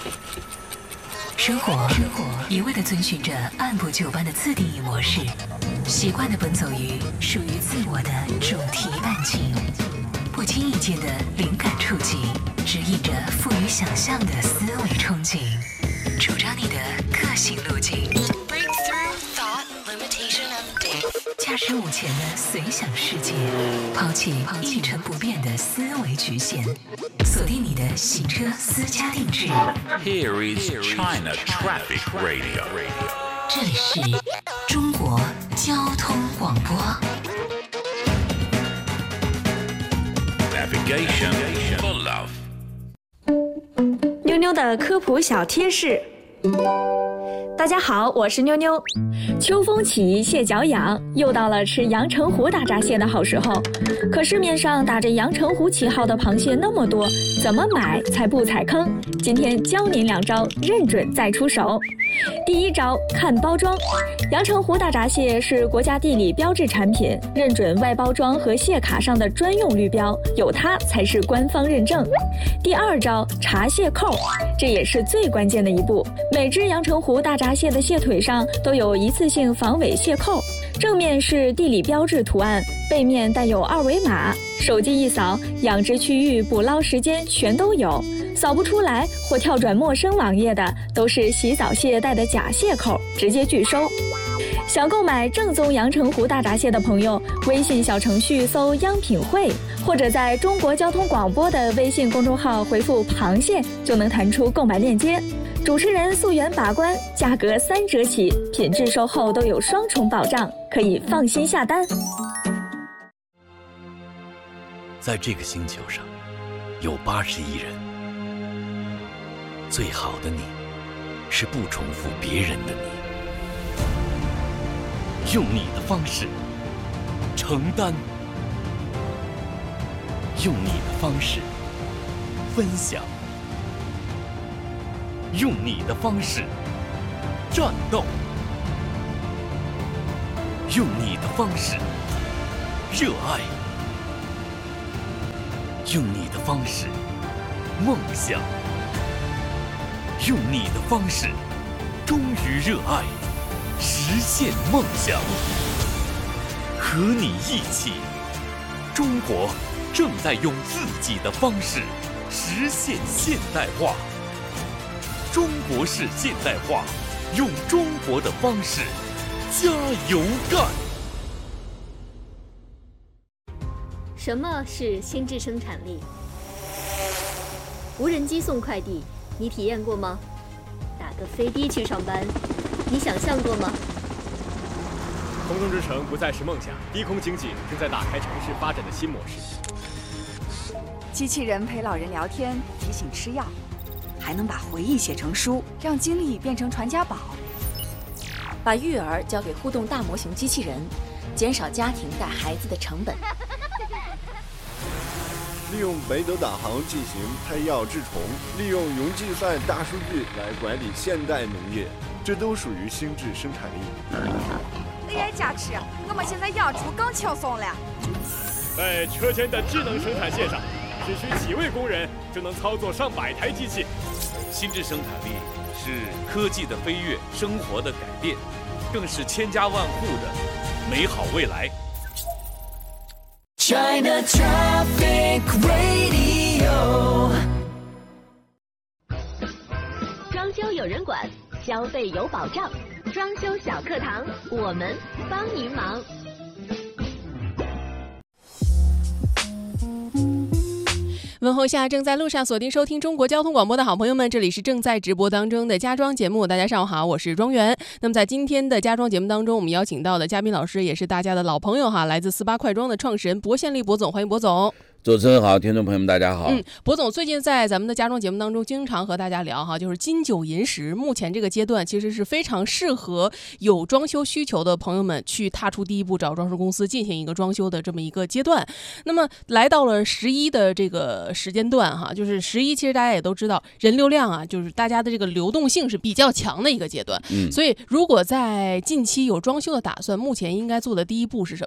生活一味地遵循着按部就班的自定义模式，习惯地奔走于属于自我的主题半径，不经意间的灵感触及，指引着富于想象的思维憧憬，主张你的个性路径。驾驶午前的随想世界，抛弃一成不变的思维局限，锁定你的行车私家定制。 Here is China Traffic Radio。 这里是中国交通广播。 Navigation for love。 妞妞的科普小贴士。大家好，我是妞妞。秋风起，蟹脚痒，又到了吃阳澄湖大闸蟹的好时候。可市面上打着阳澄湖旗号的螃蟹那么多，怎么买才不踩坑？今天教您2招，认准再出手。第1招，看包装。阳澄湖大闸蟹是国家地理标志产品，认准外包装和蟹卡上的专用绿标，有它才是官方认证。第2招，查蟹扣，这也是最关键的一步。每只阳澄湖大闸蟹的蟹腿上都有一次性防伪蟹扣，正面是地理标志图案，背面带有2维码，手机一扫，养殖区域、捕捞时间全都有。扫不出来或跳转陌生网页的，都是洗澡蟹带的假蟹扣，直接拒收。想购买正宗阳澄湖大闸蟹的朋友，微信小程序搜央品汇，或者在中国交通广播的微信公众号回复螃蟹，就能弹出购买链接。主持人溯源把关，价格3折起，品质售后都有双重保障，可以放心下单。 在这个星球上，有80亿人，最好的你，是不重复别人的你。用你的方式承担，用你的方式分享，用你的方式战斗，用你的方式热爱，用你的方式梦想，用你的方式忠于热爱，实现梦想。和你一起，中国正在用自己的方式实现现代化。中国式现代化，用中国的方式加油干。 什么是心智生产力？无人机送快递，你体验过吗？打个飞的去上班，你想象过吗？ 空中之城不再是梦想，低空经济正在打开城市发展的新模式。 机器人陪老人聊天，提醒吃药，还能把回忆写成书，让经历变成传家宝。 把育儿交给互动大模型机器人，减少家庭带孩子的成本。 利用北斗导航进行胎药治虫，利用云计算大数据来管理现代农业，这都属于心智生产力。 AI 加持，我们现在养猪更轻松了。 在车间的智能生产线上，只需几位工人就能操作上百台机器。 心智生产力是科技的飞跃，生活的改变，更是千家万户的美好未来。 China Traffic Radio。 装修有人管，消费有保障，装修小课堂，我们帮您忙。 问候下正在路上锁定收听中国交通广播的好朋友们，这里是正在直播当中的家装节目。大家上午好，我是庄园。那么在今天的家装节目当中，我们邀请到的嘉宾老师也是大家的老朋友哈，来自48快装的创始人薄宪利薄总，欢迎薄总。 主持人好，听众朋友们大家好。 薄总最近在咱们的家装节目当中经常和大家聊哈，就是金9银10，目前这个阶段其实是非常适合有装修需求的朋友们去踏出第一步，找装修公司进行一个装修的这么一个阶段。那么来到了11的这个时间段哈，就是11其实大家也都知道，人流量啊，就是大家的这个流动性是比较强的一个阶段。所以如果在近期有装修的打算，目前应该做的第一步是什么呢？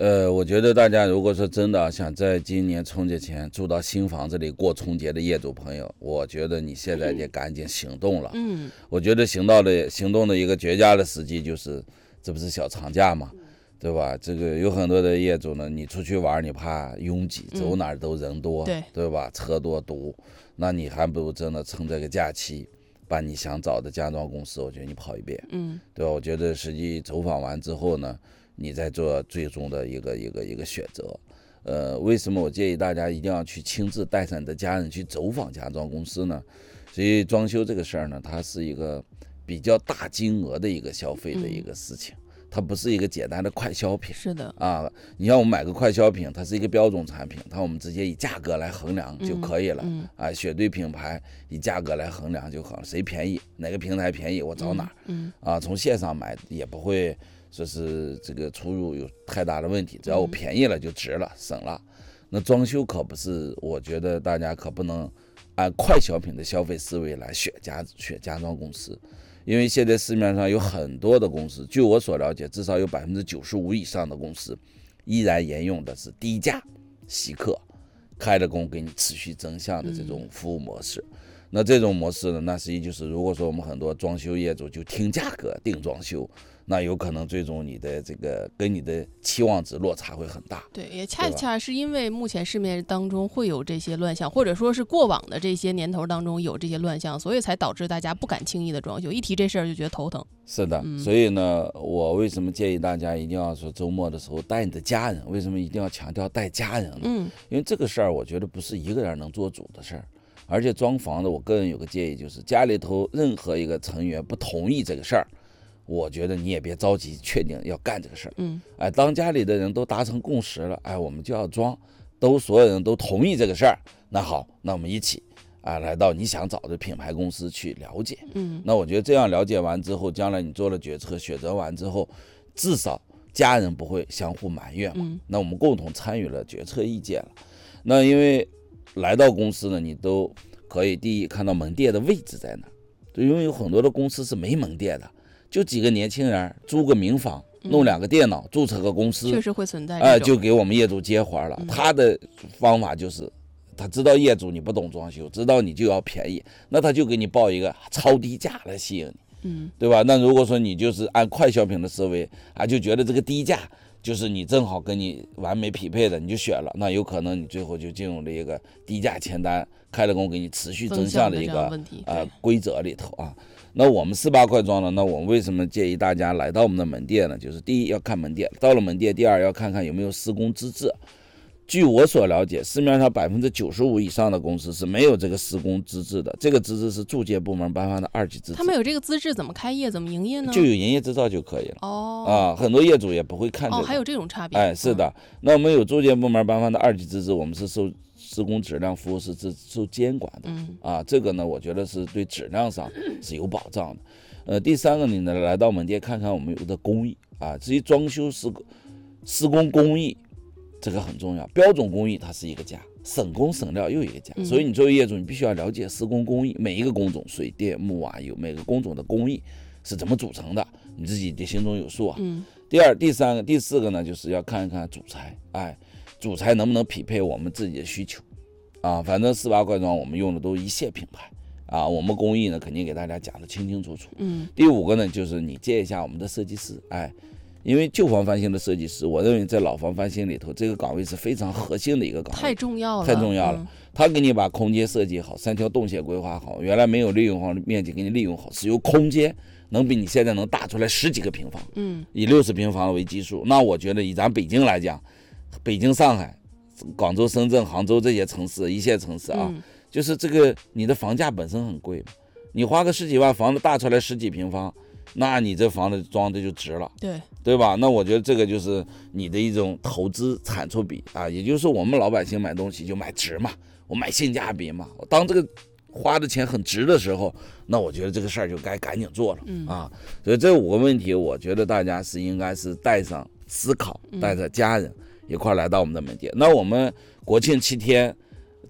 我觉得大家如果说真的想在今年春节前住到新房子里过春节的业主朋友，我觉得你现在得赶紧行动了。我觉得行动的一个绝佳的时机就是，这不是小长假嘛，对吧？这个有很多的业主呢，你出去玩你怕拥挤，走哪儿都人多，对吧？车多堵，那你还不如真的趁这个假期，把你想找的家装公司，我觉得你跑一遍，对吧？我觉得实际走访完之后呢，你再做最终的一个选择。为什么我建议大家一定要去亲自带上你的家人去走访家装公司呢？所以装修这个事儿呢，它是一个比较大金额的一个消费的一个事情，它不是一个简单的快消品。 是的啊，你像我们买个快消品，它是一个标准产品，我们直接以价格来衡量就可以了。啊，选对品牌，以价格来衡量就好了，谁便宜，哪个平台便宜，我找哪儿。啊，从线上买也不会说是这个出入有太大的问题，只要我便宜了就值了，省了。那装修可不是，我觉得大家可不能按快消品的消费思维来选家装公司，因为现在市面上有很多的公司，据我所了解，至少有95%以上的公司依然沿用的是低价稀客，开了工给你持续增项的这种服务模式。那这种模式呢，那实际就是如果说我们很多装修业主就听价格定装修，那有可能最终你的这个跟你的期望值落差会很大。 对，也恰恰是因为目前市面当中会有这些乱象，或者说是过往的这些年头当中有这些乱象，所以才导致大家不敢轻易的装修，一提这事儿就觉得头疼。 是的，所以呢，我为什么建议大家一定要说周末的时候带你的家人？为什么一定要强调带家人呢？因为这个事儿我觉得不是一个人能做主的事儿。而且装房子，我个人有个建议，就是家里头任何一个成员不同意这个事儿，我觉得你也别着急确定要干这个事儿。当家里的人都达成共识了，我们就要装，所有人都同意这个事儿，那好，那我们一起来到你想找的品牌公司去了解。那我觉得这样了解完之后，将来你做了决策，选择完之后，至少家人不会相互埋怨嘛。那我们共同参与了决策意见了。那因为来到公司呢，你都可以第一看到门店的位置在哪，因为有很多的公司是没门店的，就几个年轻人租个民房，弄2个电脑，注册个公司， 确实会存在就给我们业主接活了。他的方法就是他知道业主你不懂装修，知道你就要便宜，那他就给你报一个超低价来吸引你，对吧？那如果说你就是按快消品的思维就觉得这个低价就是你正好跟你完美匹配的，你就选了，那有可能你最后就进入了一个低价签单，开了工给你持续增项的一个规则里头啊。那我们48块装呢，那我们为什么建议大家来到我们的门店呢？就是第一要看门店，到了门店，第二要看看有没有施工资质。据我所了解，市面上95%以上的公司是没有这个施工资质的，这个资质是住建部门颁发的2级资质。 他们有这个资质，怎么开业，怎么营业呢？ 就有营业执照就可以了。很多业主也不会看这个。 还有这种差别。 是的。那我们有住建部门颁发的2级资质，我们是受施工质量服务是受监管的。这个呢，我觉得是对质量上是有保障的。第三个呢，来到门店看看我们有的工艺至于装修施工工艺。这个很重要，标准工艺它是一个价，省工省料又一个价，所以你作为业主，你必须要了解施工工艺，每一个工种，水电木瓦油，每个工种的工艺是怎么组成的，你自己得心中有数第二、第三个、第四个呢，就是要看一看主材，主材能不能匹配我们自己的需求反正48块装我们用的都一线品牌我们工艺呢肯定给大家讲得清清楚楚。第五个呢，就是你接一下我们的设计师，因为旧房翻新的设计师，我认为在老房翻新里头，这个岗位是非常核心的一个岗位， 太重要了。 他给你把空间设计好，3条动线规划好，原来没有利用好的面积给你利用好，使用空间能比你现在能打出来10几个平方，以60平方为基数。那我觉得以咱北京来讲，北京、上海、广州、深圳、杭州这些城市，一线城市就是这个你的房价本身很贵，你花个10几万房子大出来10几平方。那你这房子装的就值了，对吧？那我觉得这个就是你的一种投资产出比也就是我们老百姓买东西就买值嘛，我买性价比嘛。当这个花的钱很值的时候，那我觉得这个事儿就该赶紧做了所以这5个问题，我觉得大家是应该是带上思考，带着家人一块来到我们的门店。那我们国庆7天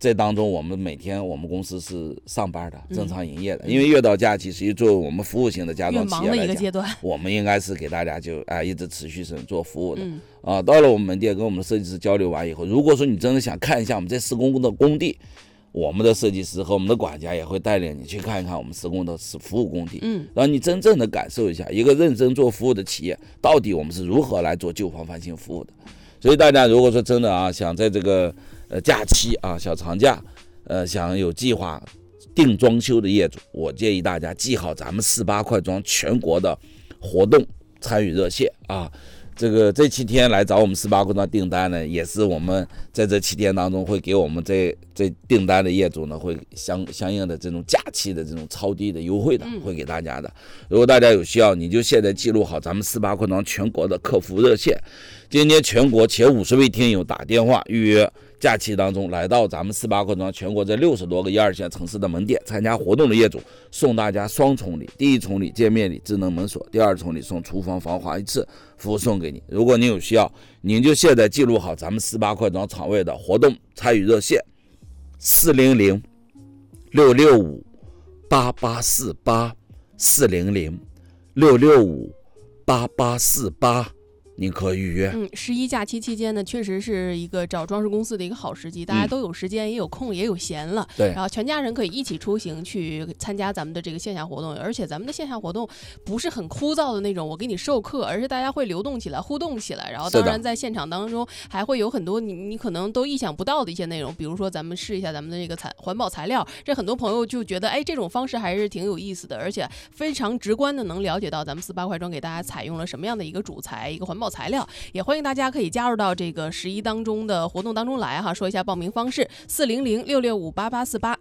这当中我们每天我们公司是上班的，正常营业的，因为越到假期，实际作为我们服务型的家装企业来讲，我们应该是给大家就一直持续是做服务的。到了我们门店跟我们的设计师交流完以后，如果说你真的想看一下我们这施工的工地，我们的设计师和我们的管家也会带领你去看一看我们施工的服务工地，让你真正的感受一下一个认真做服务的企业到底我们是如何来做旧房翻新服务的。所以大家如果说真的想在这个假期小长假想有计划定装修的业主，我建议大家记好咱们48块庄全国的活动参与热线这7天来找我们18块庄订单呢，也是我们在这7天当中会给我们这订单的业主呢，会相应的这种假期的这种超低的优惠的，会给大家的。如果大家有需要，你就现在记录好咱们18块庄全国的客服热线。今天全国前50位听友打电话预约假期当中来到咱们18块庄全国这60多个1、2线城市的门店参加活动的业主，送大家双重礼，第一重礼见面礼智能门锁，第二重礼送厨房防滑一次服务送给你。如果您有需要，您就现在记录好咱们18块庄场位的活动参与热线400-665-8848 400-665-8848您可预约。 11假期期间呢，确实是一个找装饰公司的一个好时机，大家都有时间，也有空，也有闲了。 对， 然后全家人可以一起出行去参加咱们的这个线下活动，而且咱们的线下活动不是很枯燥的那种，我给你授课，而是大家会流动起来、互动起来。然后当然在现场当中还会有很多你可能都意想不到的一些内容，比如说咱们试一下咱们的这个环保材料，这很多朋友就觉得这种方式还是挺有意思的，而且非常直观的能了解到咱们48块庄给大家采用了什么样的一个主材、一个环保材料。也欢迎大家可以加入到这个11当中的活动当中来说一下报名方式：400-665-8848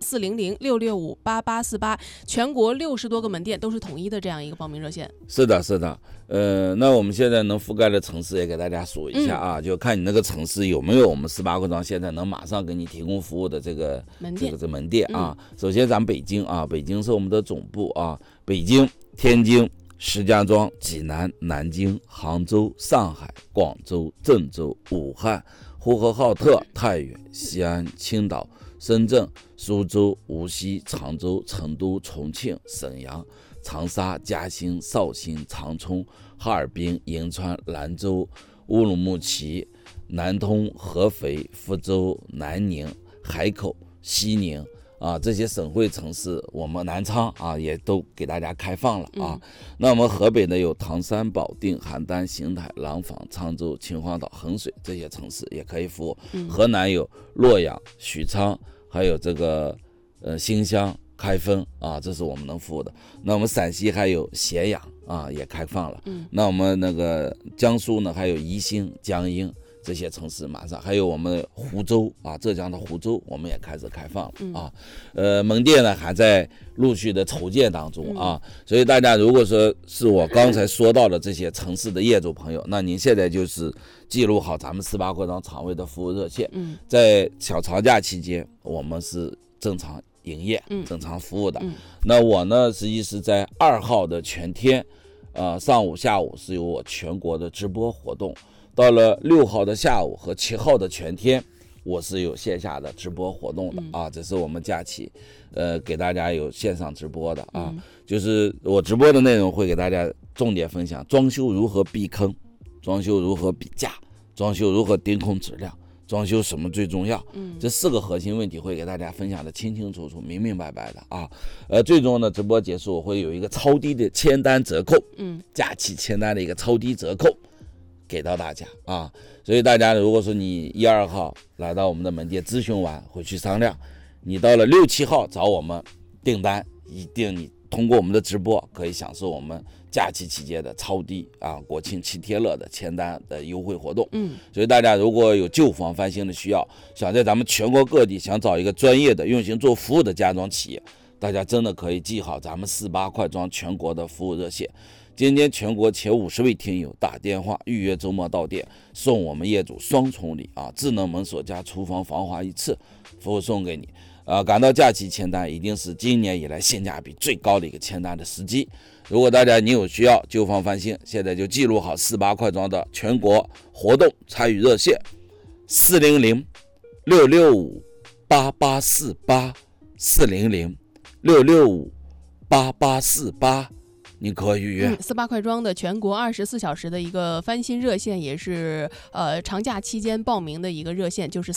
400-665-8848，全国60多个门店都是统一的这样一个报名热线。 是的，那我们现在能覆盖的城市也给大家数一下就看你那个城市有没有我们18块庄现在能马上给你提供服务的这个门店首先咱们北京北京是我们的总部北京、天津、石家庄、济南、南京、杭州、上海、广州、郑州、武汉、呼和浩特、太原、西安、青岛、深圳、苏州、无锡、常州、成都、重庆、沈阳、长沙、嘉兴、绍兴、长春、哈尔滨、银川、兰州、乌鲁木齐、南通、合肥、福州、南宁、海口、西宁这些省会城市，我们南昌也都给大家开放了那我们河北呢有唐山、保定、邯郸、邢台、廊坊、沧州、秦皇岛、衡水这些城市也可以服务河南有洛阳、许昌，还有这个新乡、开封这是我们能服务的。那我们浙西还有咸阳也开放了那我们那个江苏呢还有宜兴、江阴这些城市，马上还有我们湖州浙江的湖州我们也开始开放了门店呢还在陆续的筹建当中所以大家如果说是我刚才说到的这些城市的业主朋友，那您现在就是记录好咱们18块庄场位的服务热线在小长假期间我们是正常营业正常服务的那我呢实际是在2号的全天上午下午是有我全国的直播活动，到了6号的下午和7号的全天我是有线下的直播活动的这是我们假期给大家有线上直播的就是我直播的内容会给大家重点分享装修如何避坑，装修如何比价，装修如何盯控质量，装修什么最重要这4个核心问题会给大家分享的清清楚楚、明明白白的最终呢直播结束我会有一个超低的签单折扣假期签单的一个超低折扣给到大家所以大家如果说你1、2号来到我们的门店咨询完回去商量，你到了6、7号找我们订单，一定你通过我们的直播可以享受我们假期期间的超低国庆7天乐的签单的优惠活动所以大家如果有旧房翻新的需要，想在咱们全国各地想找一个专业的用心做服务的家装企业，大家真的可以记好咱们18块庄全国的服务热线。今天全国前50位听友打电话预约周末到店，送我们业主双重礼智能门锁加厨房防滑一次服务送给你赶到假期签单一定是今年以来性价比最高的一个签单的时机。如果大家你有需要旧房翻新，现在就记录好18块庄的全国活动参与热线400-665-8848 88484006658848，你可以预约。 48快装的全国24小时的一个翻新热线，也是长假期间报名的一个热线，就是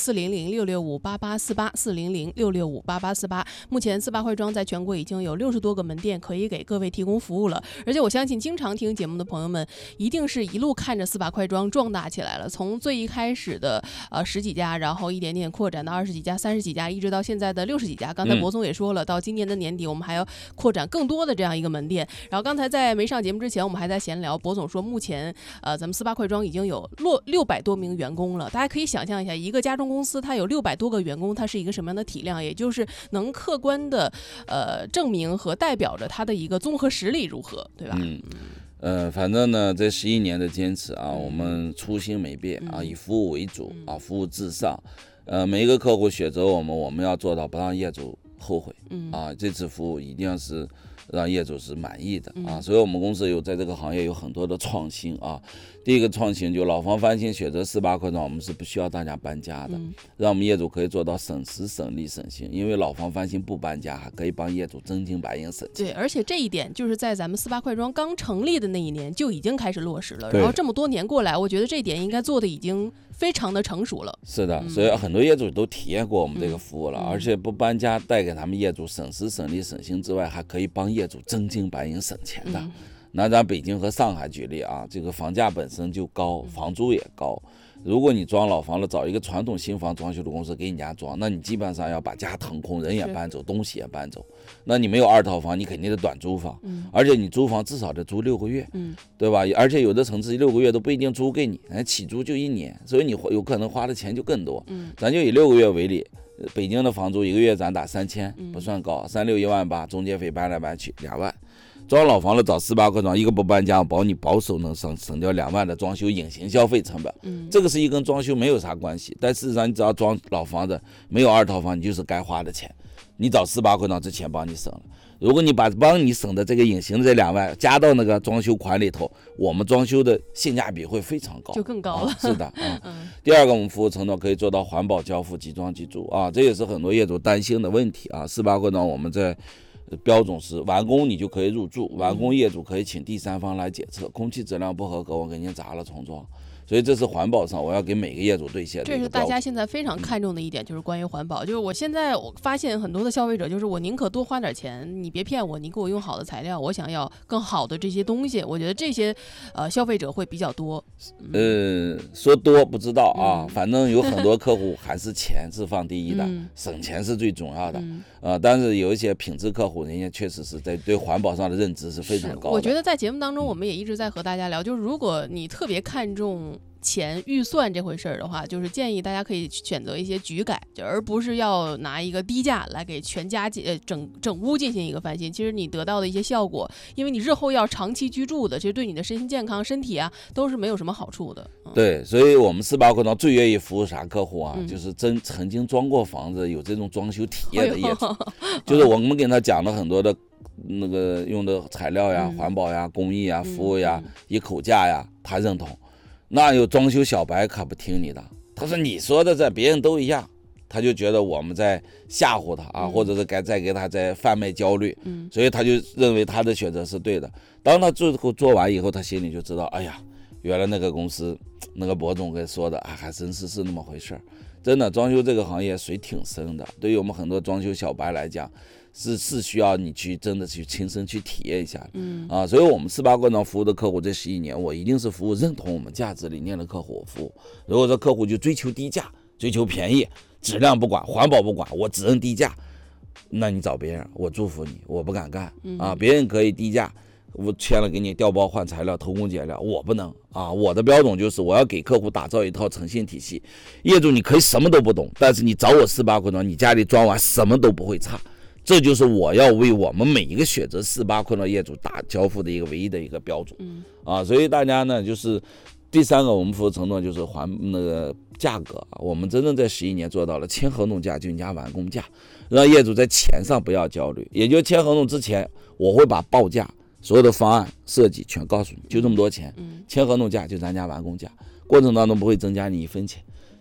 400-665-8848，400-665-8848。目前48快装在全国已经有60多个门店可以给各位提供服务了，而且我相信经常听节目的朋友们，一定是一路看着48快装壮大起来了，从最一开始的10几家，然后一点点扩展到20几家、30几家，一直到现在的60几家。刚才博总也说了，到今年的年底，我们还要扩展更多的这样一个门店。然后刚才在没上节目之前，我们还在闲聊，博总说目前咱们48快装已经有600多名员工了。大家可以想象一下，一个家装公司它有600多个员工，它是一个什么样的体量，也就是能客观的证明和代表着它的一个综合实力如何，对吧？ 反正呢，这11年的坚持啊，我们初心没变啊，以服务为主啊，服务至上。每一个客户选择我们要做到不让业主后悔啊，这次服务一定是让业主是满意的啊，所以我们公司在这个行业有很多的创新啊。第一个创新就老房翻新选择48快装，我们是不需要大家搬家的，让我们业主可以做到省时省力省心，因为老房翻新不搬家还可以帮业主真金白银省钱。 对，而且这一点就是在咱们48快装刚成立的那一年就已经开始落实了，然后这么多年过来，我觉得这一点应该做的已经非常的成熟了。 是的，所以很多业主都体验过我们这个服务了，而且不搬家带给他们业主省时省力省心之外，还可以帮业主真金白银省钱的。拿咱北京和上海举例啊，这个房价本身就高，房租也高。如果你装老房了，找一个传统新房装修的公司给你家装，那你基本上要把家腾空，人也搬走，东西也搬走。那你没有2套房，你肯定得短租房，而且你租房至少得租6个月，对吧？而且有的城市6个月都不一定租给你，起租就1年，所以你有可能花的钱就更多。咱就以6个月为例，北京的房租1个月咱打3000，不算高，36 18000，中介费搬来搬去2万。装老房了找48快装，一个不搬家，保守能省掉2万的装修隐形消费成本。这个是一跟装修没有啥关系，但事实上你只要装老房子，没有2套房，你就是该花的钱。你找48快装，这钱帮你省了。如果你把帮你省的这个隐形的这2万加到那个装修款里头，我们装修的性价比会非常高， 就更高了。 是的第二个，我们服务承诺可以做到环保交付、即装即住啊，这也是很多业主担心的问题啊。48快装我们在标准是完工你就可以入住，完工业主可以请第三方来检测，空气质量不合格我给您砸了重装。所以这是环保上我要给每个业主兑现的一个标准。 这是大家现在非常看重的一点，就是关于环保。就是我发现很多的消费者，就是我宁可多花点钱，你别骗我，你给我用好的材料，我想要更好的这些东西。我觉得这些消费者会比较多。 说多不知道啊，反正有很多客户还是钱是放第一的，省钱是最重要的。但是有一些品质客户，人家确实是在对环保上的认知是非常高的。 我觉得在节目当中，我们也一直在和大家聊，就是如果你特别看重钱预算这回事的话，就是建议大家可以选择一些局改，而不是要拿一个低价来给全家整屋进行一个翻新。其实你得到的一些效果，因为你日后要长期居住的，其实对你的身心健康、身体啊都是没有什么好处的。 对，所以我们48快装最愿意服务啥客户啊？就是曾经装过房子、有这种装修体验的业主，就是我们给他讲了很多的那个用的材料呀、环保呀、工艺呀、服务呀、一口价呀，他认同。那有装修小白可不听你的，他说你说的这别人都一样，他就觉得我们在吓唬他啊，或者是再给他在贩卖焦虑，所以他就认为他的选择是对的。当他最后做完以后，他心里就知道，哎呀，原来那个公司那个博总给说的还真是那么回事。真的，装修这个行业水挺深的，对于我们很多装修小白来讲，是需要你去真的去亲身去体验一下所以我们48快装服务的客户这11年，我一定是服务认同我们价值理念的客户我服务。如果说客户就追求低价、追求便宜、质量不管、环保不管，我只认低价，那你找别人，我祝福你，我不敢干别人可以低价，我签了给你调包换材料、偷工减料，我不能我的标准就是我要给客户打造一套诚信体系。业主你可以什么都不懂，但是你找我48快装，你家里装完什么都不会差。这就是我要为我们每一个选择48快装业主打交付的一个唯一的一个标准所以大家呢，就是第三个我们服务承诺就是那个价格我们真正在11年做到了签合同价就加完工价，让业主在钱上不要焦虑。也就签合同之前，我会把报价所有的方案设计全告诉你，就这么多钱，签合同价就咱家完工价，过程当中不会增加你1分钱。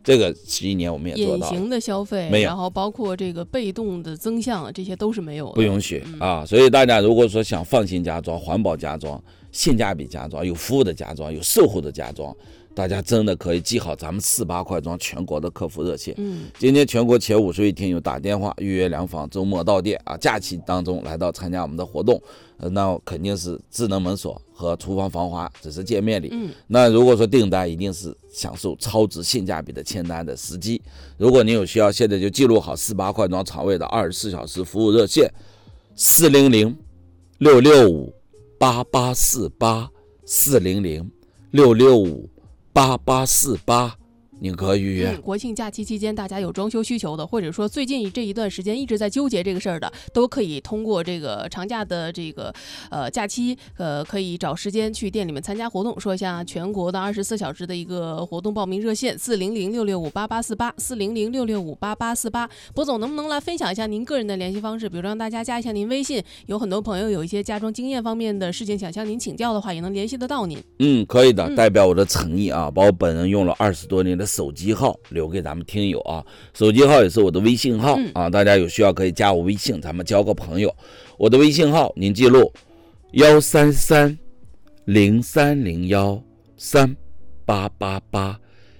这个11年我们也做到了。 隐形的消费没有， 然后包括这个被动的增项，这些都是没有的， 不允许啊。所以大家如果说想放心家装、环保家装、性价比家装、有服务的家装、有售后的家装，大家真的可以记好咱们48块庄全国的客服热线。今天全国前50位听友打电话预约量房，周末到店啊，假期当中来到参加我们的活动，那肯定是智能门锁和厨房防滑只是见面礼。那如果说订单一定是享受超值性价比的签单的时机。如果您有需要，现在就记录好48块庄厂卫的24小时服务热线400-665-8848 400-665-8848，您可以预约。 国庆假期期间，大家有装修需求的，或者说最近这一段时间一直在纠结这个事儿的，都可以通过这个长假的这个假期，可以找时间去店里面参加活动。说一下全国的24小时的一个活动报名热线400-665-8848 400-665-8848。博总能不能来分享一下您个人的联系方式？比如让大家加一下您微信，有很多朋友有一些家装经验方面的事情想向您请教的话，也能联系得到您。 可以的，代表我的诚意啊，把我本人用了20多年的手机号留给咱们听友啊，手机号也是我的微信号啊，大家有需要可以加我微信，咱们交个朋友。我的微信号您记录133-0301-3888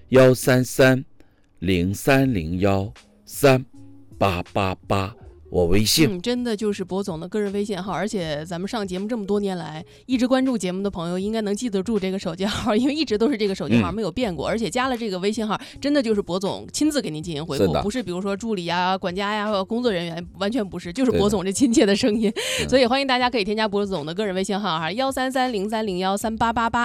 133-0301-3888，我微信。 真的就是博总的个人微信号，而且咱们上节目这么多年来，一直关注节目的朋友应该能记得住这个手机号，因为一直都是这个手机号，没有变过。而且加了这个微信号，真的就是博总亲自给您进行回复，不是比如说助理呀、管家呀、工作人员，完全不是，就是博总这亲切的声音。所以欢迎大家可以添加博总的个人微信号哈，133-0301-3888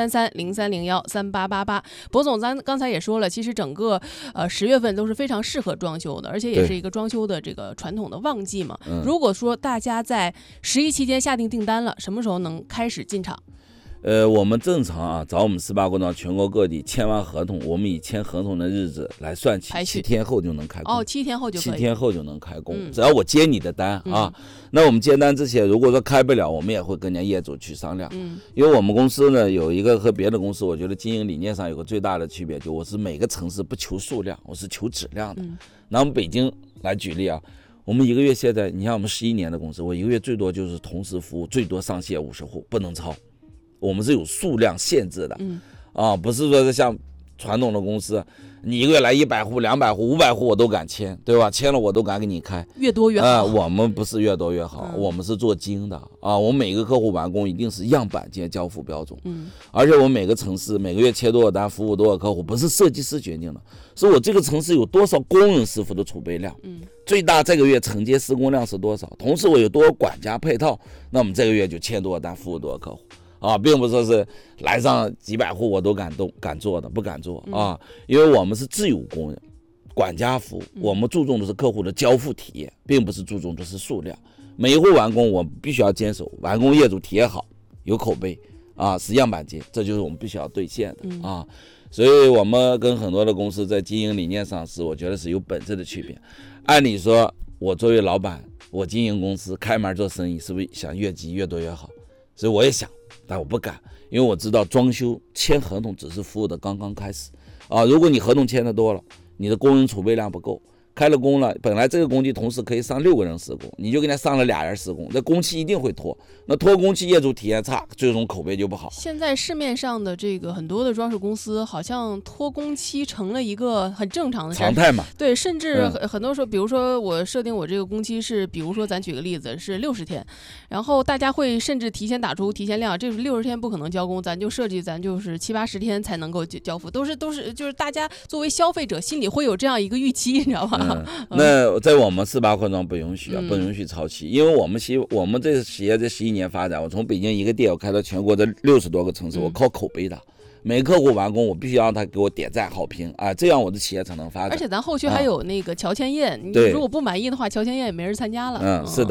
133-0301-3888。博总咱刚才也说了，其实整个10月份都是非常适合装修的，而且也是一个装修的这个传统的旺季嘛。如果说大家在11期间下定订单了，什么时候能开始进场？ 我们正常啊，找我们18块庄全国各地签完合同，我们以签合同的日子来算起，7天后就能开工。 7天后就可以。7 天后就能开工，只要我接你的单啊。那我们接单之前，如果说开不了，我们也会跟人家业主去商量。因为我们公司呢有一个和别的公司，我觉得经营理念上有个最大的区别，就我是每个城市不求数量，我是求质量的。拿我们北京来举例啊。我们一个月现在，你像我们11年的公司，我一个月最多就是同时服务最多上线50户，不能超。我们是有数量限制的，不是说是像传统的公司，你一个月来100户、200户、500户我都敢签，对吧？签了我都敢给你开， 越多越好。 我们不是越多越好，我们是做精的啊。我们每个客户完工一定是样板间交付标准，而且我们每个城市每个月切多少单，服务多少客户，不是设计师决定的，是我这个城市有多少工人师傅的储备量，最大这个月承接施工量是多少，同时我有多少管家配套，那我们这个月就签多少单，服务多少客户。并不说是来上几百户我都敢做的，不敢做啊，因为我们是自有工人，管家服务，我们注重的是客户的交付体验，并不是注重的是数量。每一户完工我必须要坚守，完工业主体验好，有口碑啊，是样板间，这就是我们必须要兑现的啊。所以我们跟很多的公司在经营理念上是，我觉得是有本质的区别。按理说，我作为老板，我经营公司开门做生意，是不是想越积越多越好？所以我也想，但我不敢，因为我知道装修签合同只是服务的刚刚开始啊。如果你合同签的多了，你的工人储备量不够，开了工了，本来这个工期同时可以上6个人施工，你就给他上了2人施工，这工期一定会拖，那拖工期业主体验差，最终口碑就不好。 现在市面上的这个很多的装饰公司，好像拖工期成了一个很正常的事， 常态嘛。 对，甚至很多时候，比如说我设定我这个工期是，比如说咱举个例子是60天，然后大家会甚至提前打出提前量，这是60天不可能交工，咱就设计咱就是70-80天才能够交付，都是就是大家作为消费者心里会有这样一个预期，你知道吗？ 那在我们48块庄不允许不允许超期，因为我们这个企业这11年发展，我从北京一个店我开到全国的60多个城市，我靠口碑的。每个客户完工，我必须让他给我点赞好评啊，这样我的企业才能发展。 而且咱后续还有那个乔迁宴，你如果不满意的话，乔迁宴也没人参加了。 是的。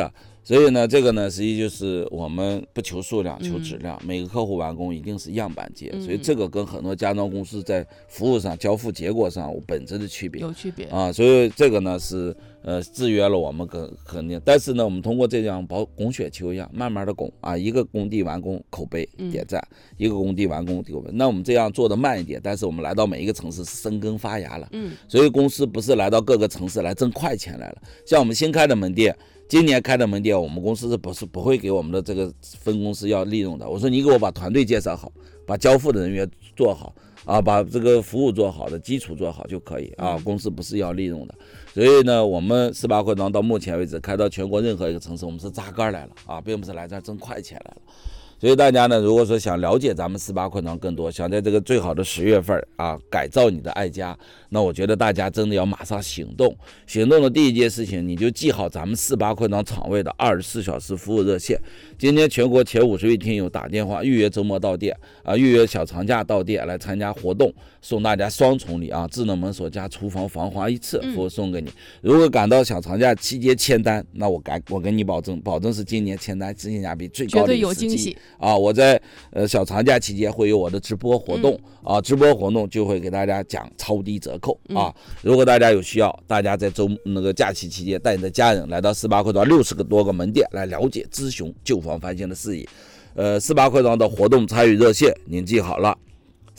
所以呢，这个呢，实际就是我们不求数量，求质量。每个客户完工一定是样板间，所以这个跟很多家装公司在服务上、交付结果上有本质的区别， 有区别啊。所以这个呢是制约了我们肯定。但是呢，我们通过这样拱雪球一样，慢慢的拱啊，一个工地完工口碑点赞，一个工地完工口碑。那我们这样做的慢一点，但是我们来到每一个城市是生根发芽了。所以公司不是来到各个城市来挣快钱来了，像我们新开的门店。今年开的门店，我们公司是不会给我们的这个分公司要利润的。我说你给我把团队介绍好，把交付的人员做好啊，把这个服务做好的基础做好就可以啊。公司不是要利润的，所以呢，我们18扩张到目前为止开到全国任何一个城市，我们是扎根来了啊，并不是来这儿挣快钱来了。所以大家呢，如果说想了解咱们18扩张更多，想在这个最好的10月份啊改造你的爱家，那我觉得大家真的要马上行动。行动的第一件事情，你就记好咱们18扩张厂位的24小时服务热线。今天全国前50位听友打电话预约周末到店啊，预约小长假到店来参加活动，送大家双重礼啊，智能门锁加厨房防滑1次服务送给你。如果赶到小长假期间签单，那我跟你保证是今年签单性价比最高的一个时机啊！我在小长假期间会有我的直播活动啊，直播活动就会给大家讲超低折扣啊！如果大家有需要，大家在假期期间带你的家人来到18扩张60多个门店来了解咨询旧房翻新的事宜。18扩张的活动参与热线您记好了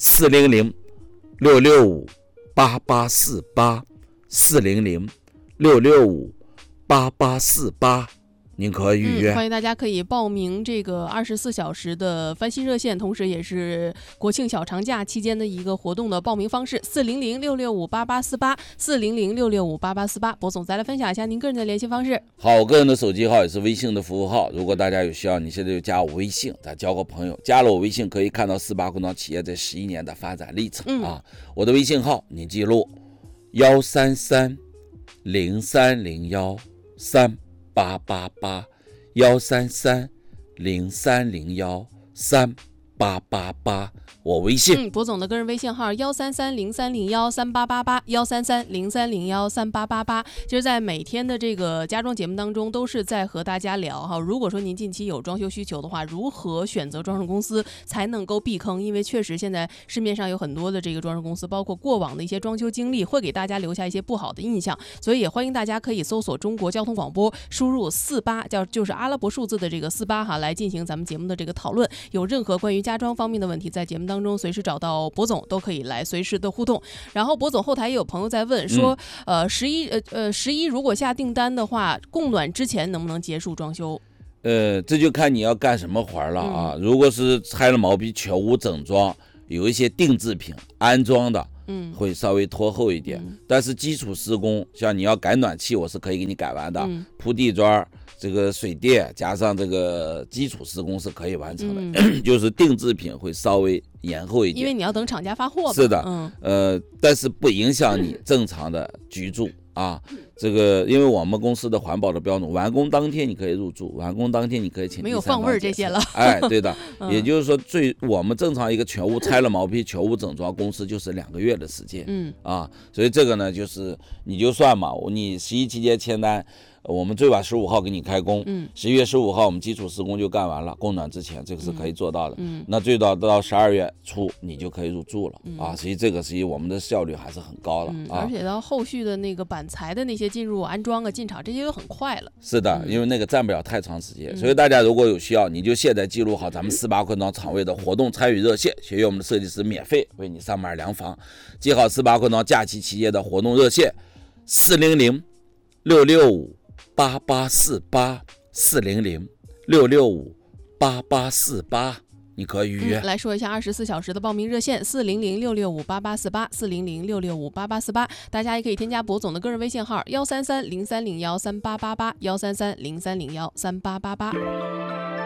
，400-665-8848 400-665-8848，您可以预约。 欢迎大家可以报名这个24小时的翻新热线，同时也是国庆小长假期间的一个活动的报名方式，400-665-8848 400-665-8848。博总再来分享一下您个人的联系方式。 好，我个人的手机号也是微信的服务号，如果大家有需要，你现在就加我微信，咱交个朋友。加了我微信可以看到18扩张企业这11年的发展历程啊。我的微信号你记录133-0301-3888 133-0301-3888，我微信。 博总的个人微信号133-0301-3888 133-0301-3888。其实在每天的这个家装节目当中，都是在和大家聊哈，如果说您近期有装修需求的话，如何选择装饰公司才能够避坑？因为确实现在市面上有很多的这个装饰公司，包括过往的一些装修经历，会给大家留下一些不好的印象，所以也欢迎大家可以搜索中国交通广播，输入48，就是阿拉伯数字的这个48哈，来进行咱们节目的这个讨论。有任何关于家装方面的问题，在节目当中随时找到博总，都可以来随时的互动。然后博总后台也有朋友在问说，11如果下订单的话，供暖之前能不能结束装修？ 这就看你要干什么活了啊。如果是拆了毛坯全屋整装，有一些定制品安装的，会稍微拖后一点。但是基础施工，像你要改暖气，我是可以给你改完的。铺地砖，这个水电加上这个基础施工是可以完成的，就是定制品会稍微延后一点， 因为你要等厂家发货。 是的，但是不影响你正常的居住啊。这个因为我们公司的环保的标准，完工当天你可以入住，完工当天你可以请没有放味儿这些了。 哎，对的，也就是说我们正常一个全屋拆了毛坯全屋整装公司就是2个月的时间，所以这个呢就是你就算嘛，你11期间签单。我们最晚15号给你开工，11月15号我们基础施工就干完了，供暖之前这个是可以做到的。那最早到12月初你就可以入住了啊。所以这个我们的效率还是很高的啊。 而且到后续的那个板材的那些进入安装进场这些都很快了。 是的，因为那个占不了太长时间，所以大家如果有需要，你就现在记录好咱们18扩张厂位的活动参与热线，学员我们的设计师免费为你上门量房。记好18扩张假期期间的活动热线400-665-8848 400-665-8848，你可以预约。 来说一下24小时的报名热线400-665-8848 400-665-8848，大家也可以添加博总的个人微信号133-0301-3888 133-0301-3888。